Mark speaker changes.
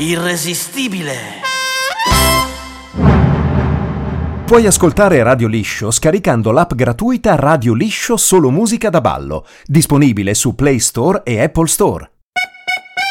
Speaker 1: irresistibile.
Speaker 2: Puoi ascoltare Radio Liscio scaricando l'app gratuita Radio Liscio Solo Musica da Ballo, disponibile su Play Store e Apple Store.